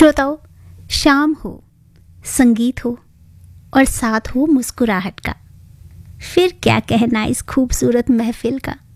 श्रोताओं, शाम हो, संगीत हो और साथ हो मुस्कुराहट का, फिर क्या कहना इस खूबसूरत महफिल का।